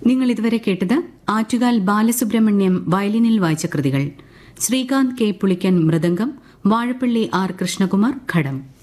നിങ്ങൾ ഇതുവരെ കേട്ടത് ആറ്റുകാൽ ബാലസുബ്രഹ്മണ്യം വയലിനിൽ വായിച്ച കൃതികൾ. ശ്രീകാന്ത് കെ പുളിക്കൻ മൃദംഗം, വാഴപ്പള്ളി ആർ കൃഷ്ണകുമാർ ഘടം.